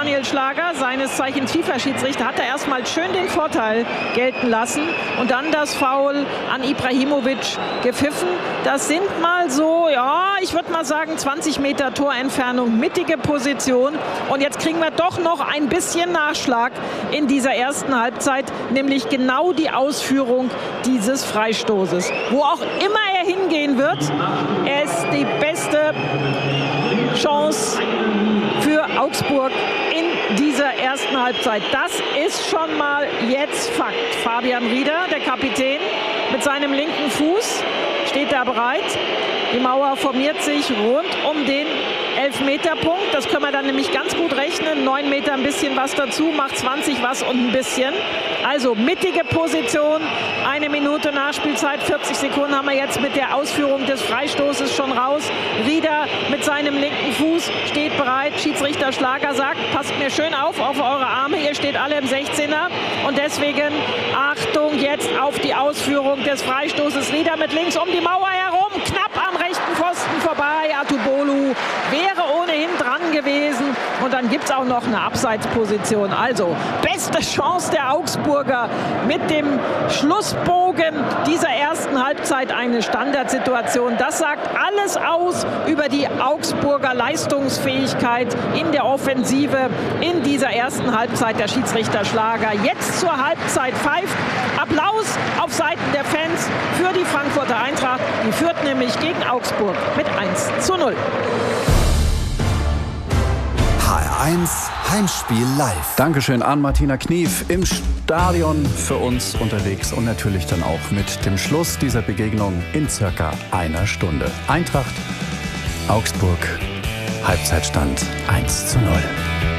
Daniel Schlager, seines Zeichens FIFA-Schiedsrichter, hat er erstmal schön den Vorteil gelten lassen und dann das Foul an Ibrahimovic gepfiffen. Das sind mal so, ja, ich würde mal sagen 20 Meter Torentfernung, mittige Position. Und jetzt kriegen wir doch noch ein bisschen Nachschlag in dieser ersten Halbzeit, nämlich genau die Ausführung dieses Freistoßes. Wo auch immer er hingehen wird, er ist die beste Chance für Augsburg in dieser ersten Halbzeit. Das ist schon mal jetzt Fakt. Fabian Rieder, der Kapitän, mit seinem linken Fuß steht da bereit. Die Mauer formiert sich rund um den Elfmeterpunkt. Das können wir dann nämlich ganz gut rechnen. 9 Meter ein bisschen was dazu, macht 20 was und ein bisschen. Also mittige Position, 1 Minute Nachspielzeit, 40 Sekunden haben wir jetzt mit der Ausführung des Freistoßes schon raus. Rieder mit seinem linken Fuß steht bereit. Schiedsrichter Schlager sagt, passt mir schön auf eure Arme, ihr steht alle im 16er. Und deswegen Achtung jetzt auf die Ausführung des Freistoßes. Rieder mit links um die Mauer herum, knapp am rechten Pfosten vorbei. Atubolu wäre ohnehin dran gewesen. Und dann gibt es auch noch eine Abseitsposition. Also beste Chance der Augsburger mit dem Schlussbogen dieser ersten Halbzeit, eine Standardsituation. Das sagt alles aus über die Augsburger Leistungsfähigkeit in der Offensive in dieser ersten Halbzeit. Der Schiedsrichter Schlager jetzt zur Halbzeit pfeift. Applaus auf Seiten der Fans für die Frankfurter Eintracht. Die führt nämlich gegen Augsburg mit 1:0. HR1 Heimspiel live. Dankeschön an Martina Knief im Stadion für uns unterwegs und natürlich dann auch mit dem Schluss dieser Begegnung in circa einer Stunde. Eintracht, Augsburg, Halbzeitstand 1:0.